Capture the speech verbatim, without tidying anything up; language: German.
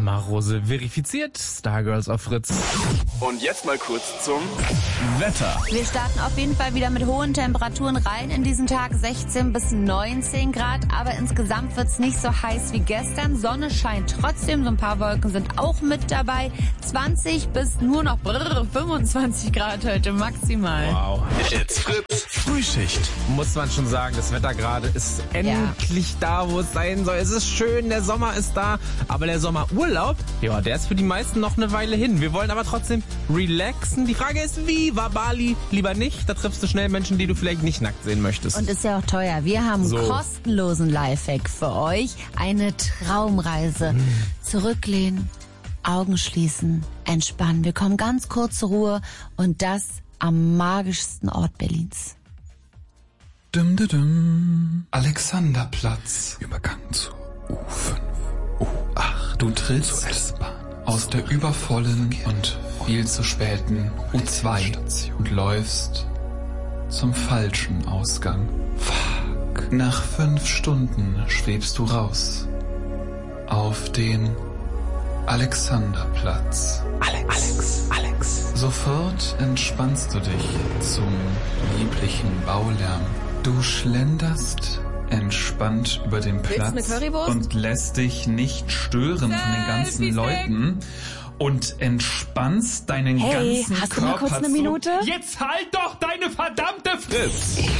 Emma Rose verifiziert, Stargirls auf Fritz. Und jetzt mal kurz zum Wetter. Wir starten auf jeden Fall wieder mit hohen Temperaturen rein in diesen Tag, sechzehn bis neunzehn Grad, aber insgesamt wird's nicht so heiß wie gestern. Sonne scheint trotzdem, so ein paar Wolken sind auch mit dabei. zwanzig bis nur noch brrr, fünfundzwanzig Grad heute maximal. Wow. It's Fritz Frühschicht. Muss man schon sagen, das Wetter gerade ist endlich da, wo es sein soll. Es ist schön, der Sommer ist da, aber der Sommerurlaub, ja, der ist für die meisten noch eine Weile hin. Wir wollen aber trotzdem relaxen. Die Frage ist, wie? War Bali lieber nicht? Da triffst du schnell Menschen, die du vielleicht nicht nackt sehen möchtest. Und ist ja auch teuer. Wir haben So. einen kostenlosen Lifehack für euch. Eine Traumreise. Hm. Zurücklehnen, Augen schließen, entspannen. Wir kommen ganz kurz zur Ruhe und das am magischsten Ort Berlins. Dum, dum, dum. Alexanderplatz. Übergang zur U fünf, U acht. Du trittst S-Bahn aus der übervollen und viel zu späten U zwei und läufst zum falschen Ausgang. Fuck. Nach fünf Stunden schwebst du raus auf den Alexanderplatz. Alex, Alex, Alex. Sofort entspannst du dich zum lieblichen Baulärm. Du schlenderst entspannt über den Platz eine Currywurst? und lässt dich nicht stören von den ganzen Leuten und entspannst deinen Hey, ganzen hast du mal Körper kurz eine zu- Minute? Jetzt halt doch deine verdammte Fritz!